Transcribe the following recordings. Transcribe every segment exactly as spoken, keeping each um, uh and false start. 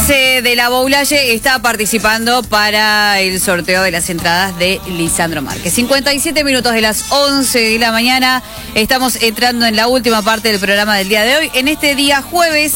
Marce de la Boulaye está participando para el sorteo de las entradas de Lisandro Márquez. cincuenta y siete minutos de las once de la mañana. Estamos entrando en la última parte del programa del día de hoy. En este día jueves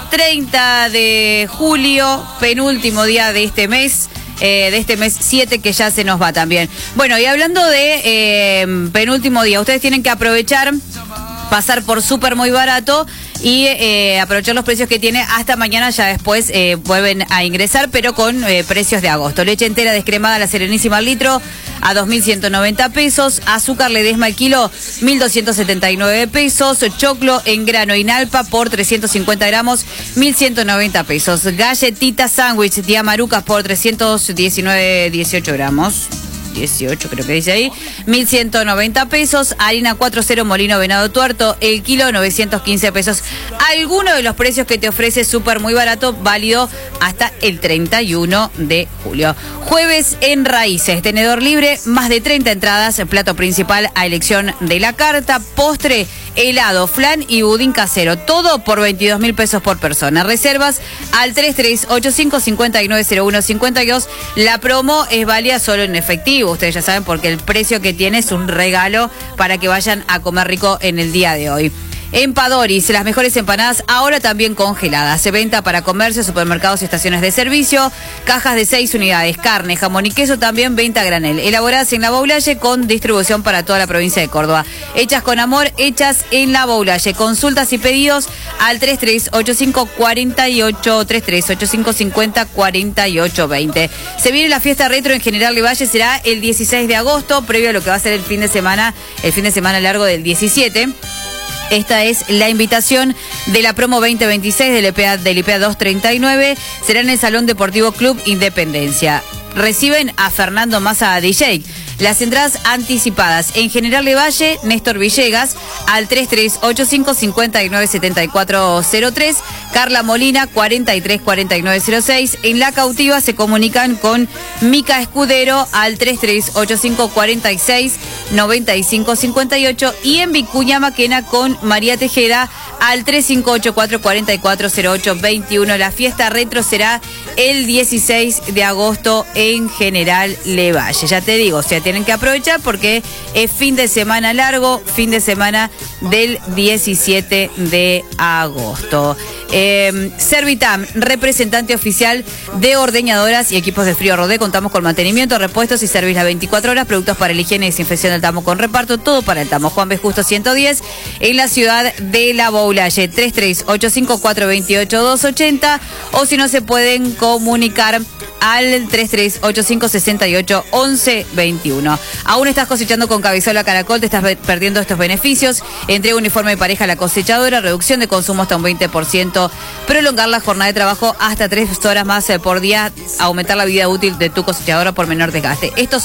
treinta de julio, penúltimo día de este mes. Eh, de este mes siete que ya se nos va también. Bueno, y hablando de eh, penúltimo día, ustedes tienen que aprovechar, pasar por Súper Muy Barato y eh, aprovechar los precios que tiene hasta mañana. Ya después eh, vuelven a ingresar, pero con eh, precios de agosto. Leche entera descremada La Serenísima al litro a dos mil ciento noventa pesos. Azúcar Ledesma al kilo mil doscientos setenta y nueve pesos. Choclo en grano Inalpa por trescientos cincuenta gramos mil ciento noventa pesos. Galletita sándwich Tía Marucas por trescientos diecinueve, dieciocho gramos. dieciocho creo que dice ahí, mil ciento noventa pesos. Harina cuatro cero Molino Venado Tuerto, el kilo novecientos quince pesos. Algunos de los precios que te ofrece Súper Muy Barato, válido hasta el treinta y uno de julio. Jueves en Raíces, tenedor libre, más de treinta entradas, plato principal a elección de la carta, postre, helado, flan y budín casero, todo por veintidós mil pesos por persona. Reservas al tres tres ocho cinco, cinco nueve cero uno cinco dos. La promo es válida solo en efectivo, ustedes ya saben, porque el precio que tiene es un regalo para que vayan a comer rico en el día de hoy. Empadoris, las mejores empanadas, ahora también congeladas. Se venta para comercio, supermercados y estaciones de servicio. Cajas de seis unidades, carne, jamón y queso, también venta a granel. Elaboradas en la Boulaye con distribución para toda la provincia de Córdoba. Hechas con amor, hechas en la Boulaye. Consultas y pedidos al tres tres ocho cinco, cuatro ocho, tres tres ocho cinco, cinco cero, cuatro ocho dos cero. Se viene la fiesta retro en General Lavalle, será el dieciséis de agosto, previo a lo que va a ser el fin de semana, el fin de semana largo del diecisiete. Esta es la invitación de la promo veinte veintiséis del I P A, del I P A doscientos treinta y nueve. Será en el Salón Deportivo Club Independencia. Reciben a Fernando Massa D J. Las entradas anticipadas en General Lavalle, Néstor Villegas, al tres tres ocho cinco, cinco nueve siete cuatro cero tres. Carla Molina, cuatro tres cuatro nueve cero seis. En La Cautiva se comunican con Mica Escudero al tres tres ocho cinco, cuatro seis, nueve cinco cinco ocho. Y en Vicuña Maquena con María Tejeda al tres cinco ocho cuatro, cuatro cuatro cero ocho, veintiuno. La fiesta retro será el dieciséis de agosto en General Lavalle. Ya te digo, o sea, tienen que aprovechar porque es fin de semana largo, fin de semana del diecisiete de agosto. Eh, Servitam, representante oficial de ordeñadoras y equipos de frío Rodé. Contamos con mantenimiento, repuestos y servicio las veinticuatro horas, productos para la higiene y desinfección del tamo con reparto, todo para el tamo. Juan B. Justo ciento diez en la ciudad de la Boulaye. tres tres ocho cinco, cuatro dos ocho, dos ocho cero, o si no se pueden comunicar al tres tres ocho cinco, seis ocho, once veintiuno. Aún estás cosechando con Cabezola Caracol, te estás perdiendo estos beneficios. Entrega uniforme de pareja a la cosechadora, reducción de consumo hasta un veinte por ciento, prolongar la jornada de trabajo hasta tres horas más por día, aumentar la vida útil de tu cosechadora por menor desgaste. Estos